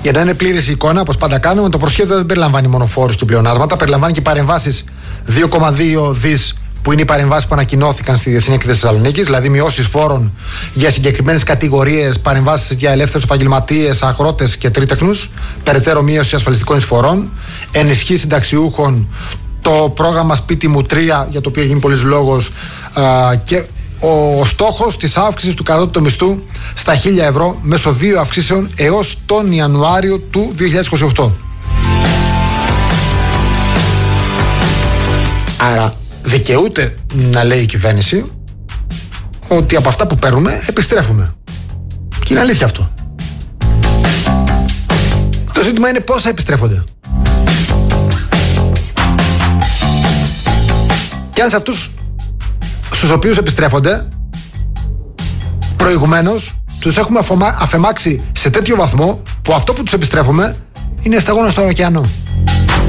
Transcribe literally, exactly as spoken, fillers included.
Για να είναι πλήρης η εικόνα, όπως πάντα κάνουμε, το προσχέδιο δεν περιλαμβάνει μόνο φόρους και πλεονάσματα, περιλαμβάνει και παρεμβάσεις δύο κόμμα δύο δις που είναι οι παρεμβάσεις που ανακοινώθηκαν στη Διεθνή Έκθεση Θεσσαλονίκης, δηλαδή μειώσεις φόρων για συγκεκριμένες κατηγορίες, παρεμβάσεις για ελεύθερους επαγγελματίες, αγρότες και τρίτεχνους, περαιτέρω μείωση ασφαλιστικών εισφορών, ενισχύσεις συνταξιούχων, το πρόγραμμα Σπίτι μου τρία, για το οποίο γίνει πολλής λόγος, α, και ο στόχος της αύξησης του κατώτατου μισθού στα χίλια ευρώ μέσω δύο αυξήσεων έως τον Ιανουάριο του δύο χιλιάδες είκοσι οκτώ. Άρα δικαιούται να λέει η κυβέρνηση ότι από αυτά που παίρνουμε επιστρέφουμε. Και είναι αλήθεια αυτό. Το ζήτημα είναι πόσα επιστρέφονται. Και αν σε αυτούς στους οποίους επιστρέφονται προηγουμένως τους έχουμε αφομά, αφεμάξει σε τέτοιο βαθμό που αυτό που τους επιστρέφουμε είναι σταγόνα στον ωκεανό.